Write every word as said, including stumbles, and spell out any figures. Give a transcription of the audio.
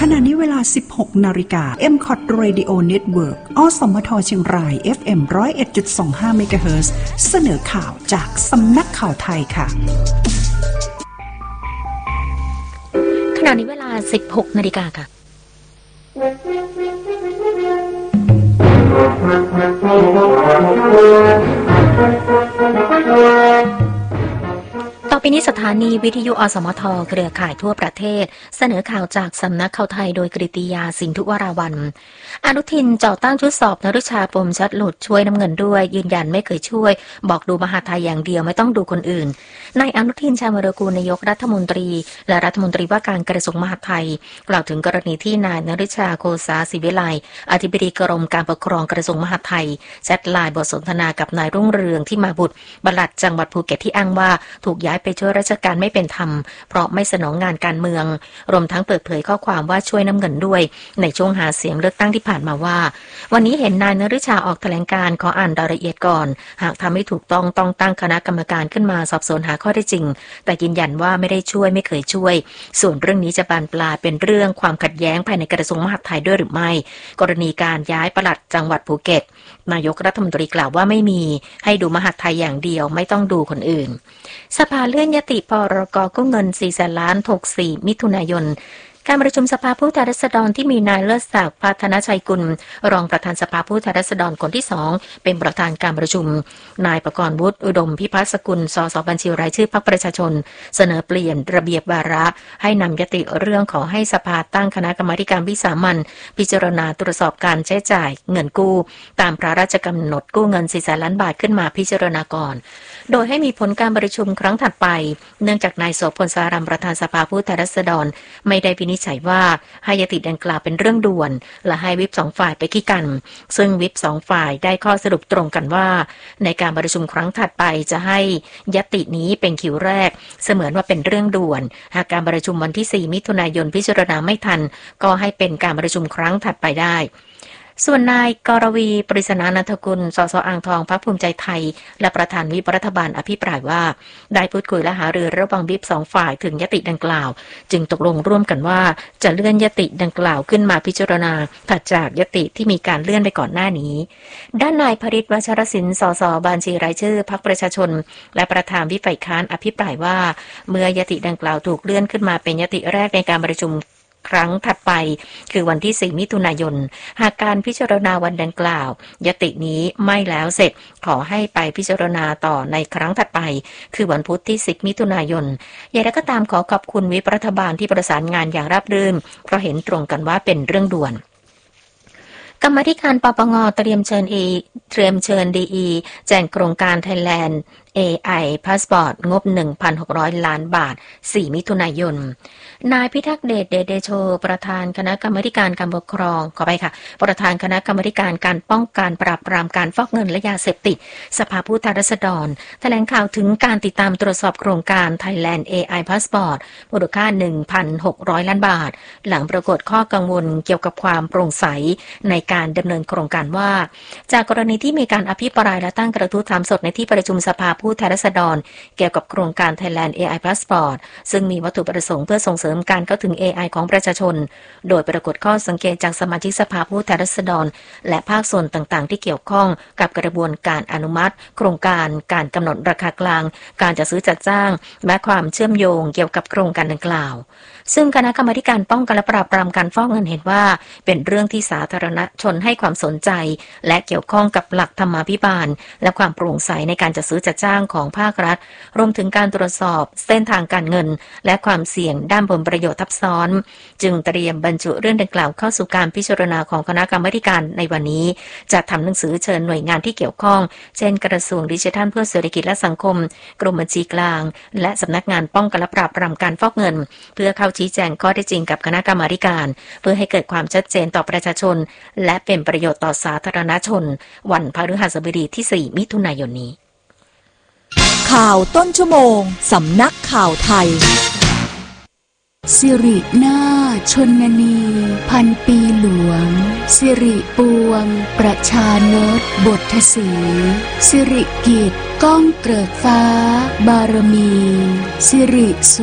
ขณะนี้เวลา สิบหกนาฬิกา เอ็ม ซี โอ ที Radio Network อสมทเชียงราย เอฟ เอ็ม หนึ่งศูนย์เอ็ดจุดสองห้า เมกะเฮิรตซ์เสนอข่าวจากสำนักข่าวไทยค่ะขณะนี้เวลา สิบหกนาฬิกาค่ะต่อไปนี้สถานีวิทยุอสมทเครือข่ายทั่วประเทศเสนอข่าวจากสำนักข่าวไทยโดยกฤติยาสินธุวราวัลย์อนุทินจ่อตั้งชุดสอบนฤชาปมชัดหลุดช่วยน้ำเงินด้วยยืนยันไม่เคยช่วยบอกดูมหาไทยอย่างเดียวไม่ต้องดูคนอื่นนายอนุทินชาญวิรากูลนายกรัฐมนตรีและรัฐมนตรีว่าการกระทรวงมหาดไทยกล่าวถึงกรณีที่นายนฤชาโคสาศิวิไลอธิบดีกรมการปกครองกระทรวงมหาดไทยแชทไลน์บทสนทนากับนายรุ่งเรืองที่มาบุตรปลัดจังหวัดภูเก็ตที่อ้างว่าถูกย้ายไปช่วยราชการไม่เป็นธรรมเพราะไม่สนองงานการเมืองรวมทั้งเปิดเผยข้อความว่าช่วยน้ำเงินด้วยในช่วงหาเสียงเลือกตั้งที่ผ่านมาว่าวันนี้เห็นนายนฤชาออกแถลงการขออ่านรายละเอียดก่อนหากทำไม่ถูกต้องต้องตั้งคณะกรรมการขึ้นมาสอบสวนหาข้อเท็จจริงแต่ยืนยันว่าไม่ได้ช่วยไม่เคยช่วยส่วนเรื่องนี้จะบานปลายเป็นเรื่องความขัดแย้งภายในกระทรวงมหาดไทยด้วยหรือไม่กรณีการย้ายปลัดจังหวัดภูเก็ตนายกรัฐมนตรีกล่าวว่าไม่มีให้ดูมหาดไทยอย่างเดียวไม่ต้องดูคนอื่นสภาเลื่อนยติพรก.กู้เงินสี่แสนล้านหกสิบสี่มิถุนายนการประชุมสภาผู้แทนราษฎรที่มีนายเลิศศักดิ์พัฒนชัยกุลรองประธานสภาผู้แทนราษฎรคนที่สองเป็นประธานการประชุมนายประกรณ์วุฒิอุดมพิพัฒน์สกุลสสบัญชีรายชื่อพรรคประชาชนเสนอเปลี่ยนระเบียบวาระให้นำยติเรื่องขอให้สภาตั้งคณะกรรมาการวิสามัญพิจารณาตรวจสอบการใช้จ่ายเงินกู้ตามพระราชกำหนดกู้เงินสี่แสนล้านบาทขึ้นมาพิจารณาก่อนโดยให้มีผลการประชุมครั้งถัดไปเนื่องจากนายโสพลสารัมประธานสภาผู้แทนราษฎรไม่ได้วินิจฉัยว่าให้ยติดังกล่าวเป็นเรื่องด่วนและให้วิปสองฝ่ายไปขี้กันซึ่งวิปสองฝ่ายได้ข้อสรุปตรงกันว่าในการประชุมครั้งถัดไปจะให้ยตินี้เป็นคิวแรกเสมือนว่าเป็นเรื่องด่วนหากการประชุมวันที่สี่มิถุนายนพิจารณาไม่ทันก็ให้เป็นการประชุมครั้งถัดไปได้ส่วนนายกรวีปริศนานันทกุลสสอ่างทองพรรคภูมิใจไทยและประธานวิปรัฐบาลอภิปรายว่าได้พูดคุยและหารือระหว่างวิปสองฝ่ายถึงยติดังกล่าวจึงตกลงร่วมกันว่าจะเลื่อนยติดังกล่าวขึ้นมาพิจารณาถัดจากยติที่มีการเลื่อนไปก่อนหน้านี้ด้านนายพฤทธิ์วชรศิลป์สสบัญชีรายชื่อพรรคประชาชนและประธานวิปฝ่ายค้านอภิปรายว่าเมื่อยติดังกล่าวถูกเลื่อนขึ้นมาเป็นยติแรกในการประชุมครั้งถัดไปคือวันที่สี่มิถุนายนหากการพิจารณาวันดังกล่าวยตินี้ไม่แล้วเสร็จขอให้ไปพิจารณาต่อในครั้งถัดไปคือวันพุธที่สิบมิถุนายนอย่างไรก็ตามขอขอบคุณวิปรัฐบาลที่ประสานงานอย่างราบรื่นเพราะเห็นตรงกันว่าเป็นเรื่องด่วนกรรมาธิการปปงเตรียมเชิญเอเตรียมเชิญดีอีแจ้งโครงการ Thailand เอ ไอ Passport งบ หนึ่งพันหกร้อย ล้านบาทสี่มิถุนายนนายพิทักษ์เดชเดชเดโชประธานคณะกรรมาการการปกครองขอไปค่ะประธานคณะกรรมาการการป้องกันปราบปรามการฟอกเงินและยาเสพติดสภาผู้แทนราษฎรแถลงข่าวถึงการติดตามตรวจสอบโครงการ Thailand เอ ไอ Passport มูลค่า หนึ่งพันหกร้อย ล้านบาทหลังปรากฏข้อกังวลเกี่ยวกับความโปร่งใสในการดำเนินโครงการว่าจากกรณีที่มีการอภิปรายและตั้งกระทู้ถามสดในที่ประชุมสภาผู้แทนราษฎรเกี่ยวกับโครงการ Thailand เอ ไอ Passport ซึ่งมีวัตถุประสงค์เพื่อส่งเสริมการเข้าถึง เอ ไอ ของประชาชนโดยปรากฏข้อสังเกตจากสมาชิกสภาผู้แทนราษฎรและภาคส่วนต่างๆที่เกี่ยวข้องกับกระบวนการอนุมัติโครงการการกำหนดราคากลางการจัดซื้อจัดจ้างและความเชื่อมโยงเกี่ยวกับโครงการดังกล่าวซึ่งคณะกรรมาการป้องกันและปราบปรามการฟอกเงินเห็นว่าเป็นเรื่องที่สาธารณชนให้ความสนใจและเกี่ยวข้องกับหลักธรรมาภิบาลและความโปร่งใสในการจัดซื้อจัดจ้างของภาครัฐรวมถึงการตรวจสอบเส้นทางการเงินและความเสี่ยงด้านผลประโยชน์ทับซ้อนจึงเตรียมบรรจุเรื่องดังกล่าวเข้าสู่การพิจารณาของคณะกรรมาการในวันนี้จะทำหนังสือเชิญหน่วยงานที่เกี่ยวข้องเช่นกระทรวงดิจิทัลเพื่อเศรษฐกิจและสังคมกรมบัญชีกลางและสำนักงานป้องกันและปราบปรามการฟอกเงินเพื่อเข้าชี้แจงข้อเท็จจริงกับคณะกรรมาการเพื่อให้เกิดความชัดเจนต่อประชาชนและเป็นประโยชน์ต่อสาธารณชนวันพฤหัสบดีที่สี่มิถุนายนนี้ข่าวต้นชั่วโมงสำนักข่าวไทยสิรินาชนนีพันปีหลวงสิริปวงประชานตบทสีสิริกิจก้องเกริกฟ้าบารมีสิริสุ